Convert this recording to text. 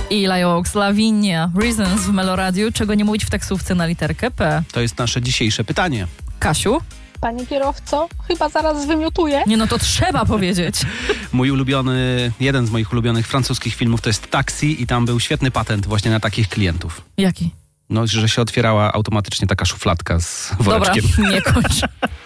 Eli Oaks, Lavinia, Reasons w Meloradiu. Czego nie mówić w taksówce na literkę P? To jest nasze dzisiejsze pytanie. Kasiu? Panie kierowco, chyba zaraz zwymiotuję. Nie, no to trzeba powiedzieć. Jeden z moich ulubionych francuskich filmów to jest Taxi i tam był świetny patent właśnie na takich klientów. Jaki? No, że się otwierała automatycznie taka szufladka z woreczkiem. Dobra, nie kończ.